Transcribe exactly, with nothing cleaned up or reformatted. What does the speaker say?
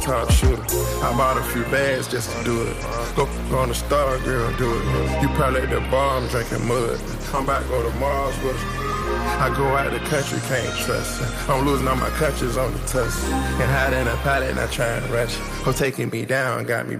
top shooter. I bought a few bags just to do it. Go, go on the star, girl, do it. You probably at the bar, I'm drinking mud. I'm about to go to Mars with her. I go out the country, can't trust her. I'm losing all my clutches on the tuss. And hide in a pilot, not trying to rush. Her taking me down, got me